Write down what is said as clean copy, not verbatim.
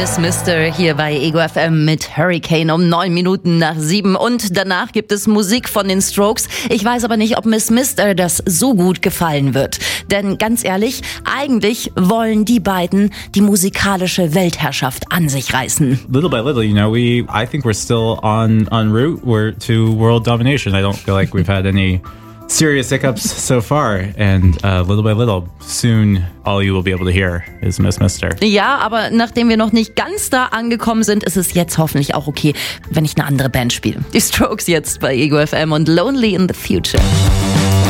Miss Mister hier bei Ego FM mit Hurricane um 7:09. Und danach gibt es Musik von den Strokes. Ich weiß aber nicht, ob Miss Mister das so gut gefallen wird. Denn ganz ehrlich, eigentlich wollen die beiden die musikalische Weltherrschaft an sich reißen. Little by little, I think we're still en route to world domination. I don't feel like we've had any serious hiccups so far, and little by little, soon all you will be able to hear is Miss Mister. Ja, aber nachdem wir noch nicht ganz da angekommen sind, ist es jetzt hoffentlich auch okay, wenn ich eine andere Band spiele. Die Strokes jetzt bei Ego FM und Lonely in the Future.